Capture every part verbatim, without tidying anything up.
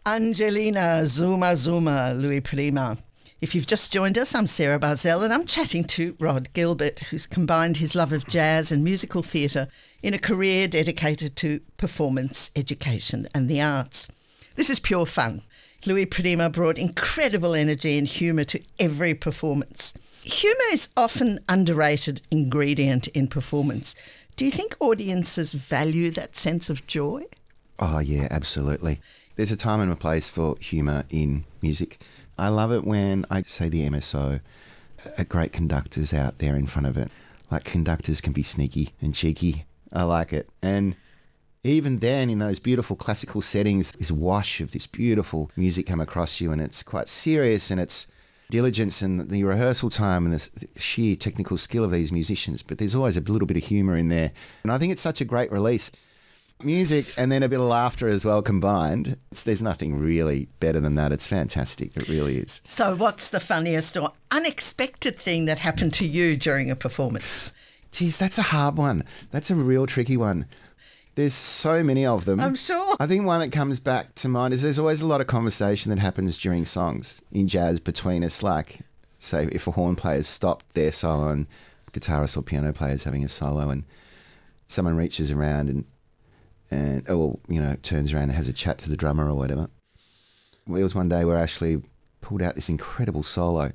Angelina Zuma Zuma Louis Prima. If you've just joined us, I'm Sarah Barzell and I'm chatting to Rod Gilbert, who's combined his love of jazz and musical theatre in a career dedicated to performance, education and the arts. This is pure fun. Louis Prima brought incredible energy and humour to every performance. Humour is often an underrated ingredient in performance. Do you think audiences value that sense of joy? Oh, yeah, absolutely. There's a time and a place for humour in music. I love it when I say the M S O, a great conductor's out there in front of it. Like, conductors can be sneaky and cheeky. I like it. And even then, in those beautiful classical settings, this wash of this beautiful music come across you, and it's quite serious, and it's diligence and the rehearsal time and the sheer technical skill of these musicians. But there's always a little bit of humour in there. And I think it's such a great release. Music and then a bit of laughter as well combined. It's, there's nothing really better than that. It's fantastic. It really is. So what's the funniest or unexpected thing that happened to you during a performance? Geez, that's a hard one. That's a real tricky one. There's so many of them. I'm sure. I think one that comes back to mind is there's always a lot of conversation that happens during songs in jazz between us. Like, say, if a horn player's stopped their solo and guitarist or piano player's having a solo and someone reaches around and and, or, you know, turns around and has a chat to the drummer or whatever. There was one day where Ashley pulled out this incredible solo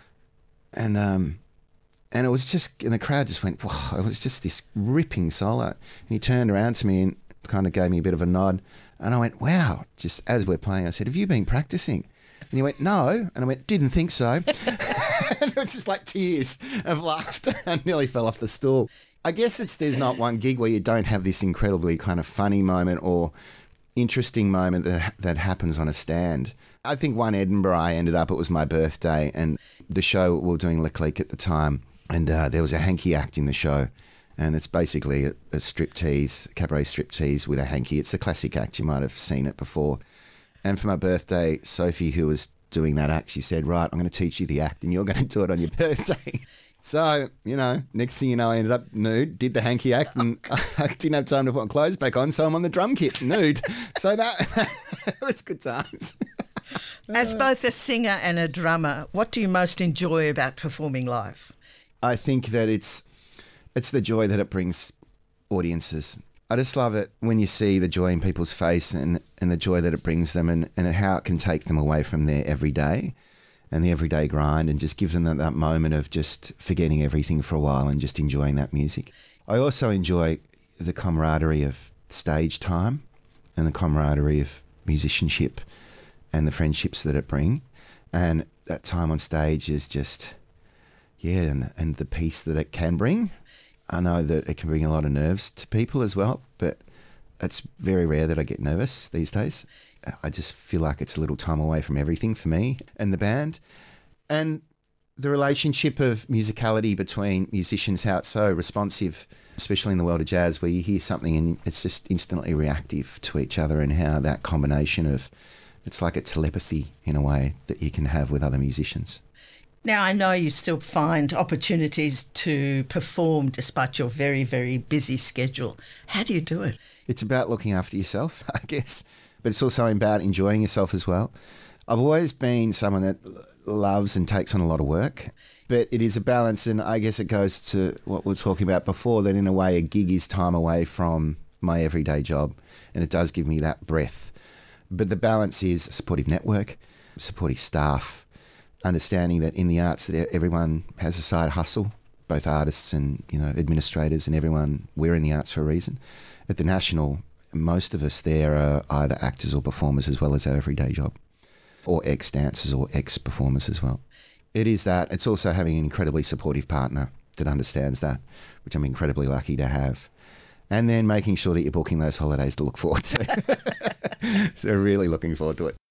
and um, and it was just, and the crowd just went, wow, it was just this ripping solo. And he turned around to me and kind of gave me a bit of a nod. And I went, wow, just as we're playing, I said, have you been practicing? And he went, no. And I went, didn't think so. And it was just like tears of laughter. I nearly fell off the stool. I guess it's there's not one gig where you don't have this incredibly kind of funny moment or interesting moment that that happens on a stand. I think one Edinburgh I ended up, it was my birthday, and the show, we were doing Leclerc at the time, and uh, there was a hanky act in the show, and it's basically a, a striptease, cabaret striptease with a hanky. It's the classic act, you might have seen it before. And for my birthday, Sophie, who was doing that act, she said, right, I'm going to teach you the act and you're going to do it on your birthday. So, you know, next thing you know, I ended up nude, did the hanky act, and I didn't have time to put my clothes back on, so I'm on the drum kit, nude. So that it was good times. As both a singer and a drummer, what do you most enjoy about performing live? I think that it's it's the joy that it brings audiences. I just love it when you see the joy in people's face and, and the joy that it brings them, and, and how it can take them away from their everyday and the everyday grind, and just give them that, that moment of just forgetting everything for a while and just enjoying that music. I also enjoy the camaraderie of stage time and the camaraderie of musicianship and the friendships that it brings. And that time on stage is just, yeah, and, and the peace that it can bring. I know that it can bring a lot of nerves to people as well, but it's very rare that I get nervous these days. I just feel like it's a little time away from everything for me and the band. And the relationship of musicality between musicians, how it's so responsive, especially in the world of jazz, where you hear something and it's just instantly reactive to each other, and how that combination of, it's like a telepathy in a way that you can have with other musicians. Now, I know you still find opportunities to perform despite your very, very busy schedule. How do you do it? It's about looking after yourself, I guess, but it's also about enjoying yourself as well. I've always been someone that loves and takes on a lot of work, but it is a balance, and I guess it goes to what we were talking about before, that in a way a gig is time away from my everyday job, and it does give me that breath. But the balance is a supportive network, supportive staff, understanding that in the arts that everyone has a side hustle, both artists and, you know, administrators and everyone. We're in the arts for a reason. At the National, most of us there are either actors or performers as well as our everyday job, or ex-dancers or ex-performers as well. It is that. It's also having an incredibly supportive partner that understands that, which I'm incredibly lucky to have. And then making sure that you're booking those holidays to look forward to. So really looking forward to it.